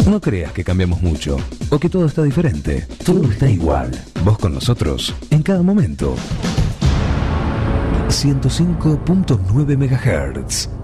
No creas que cambiamos mucho o que todo está diferente. Todo está igual. Vos con nosotros en cada momento. 105.9 MHz.